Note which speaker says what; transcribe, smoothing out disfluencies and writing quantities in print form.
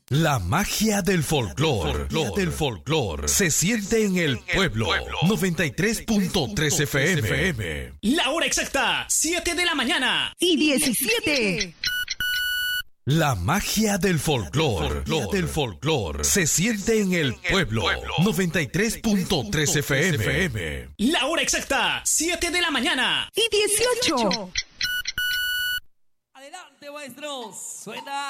Speaker 1: La magia del folclor se siente en el pueblo. 93.3 FM.
Speaker 2: La hora exacta, 7 de la mañana
Speaker 3: y 17.
Speaker 1: La magia del folclor se siente en el pueblo. 93.3 FM.
Speaker 2: La hora exacta, 7 de la mañana
Speaker 3: y 18.
Speaker 4: Adelante, maestros. Suena